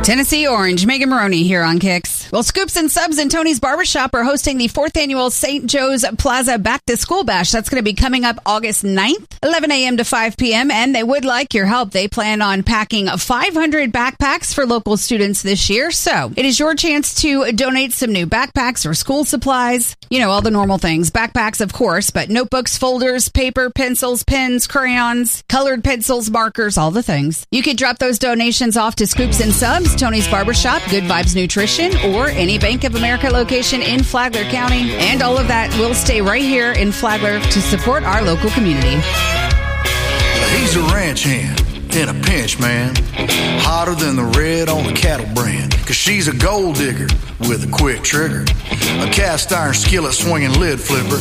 Tennessee Orange, Megan Maroney here on Kicks. Well, Scoops and Subs and Tony's Barbershop are hosting the 4th annual St. Joe's Plaza Back to School Bash. That's going to be coming up August 9th, 11 a.m. to 5 p.m. And they would like your help. They plan on packing 500 backpacks for local students this year. So it is your chance to donate some new backpacks or school supplies. You know, all the normal things. Backpacks, of course, but notebooks, folders, paper, pencils, pens, crayons, colored pencils, markers, all the things. You could drop those donations off to Scoops and Subs, Tony's Barbershop, Good Vibes Nutrition, or any Bank of America location in Flagler County. And all of that will stay right here in Flagler to support our local community. He's a ranch hand in a pinch, man. Hotter than the red on a cattle brand. Cause she's a gold digger with a quick trigger. A cast iron skillet swinging lid flipper.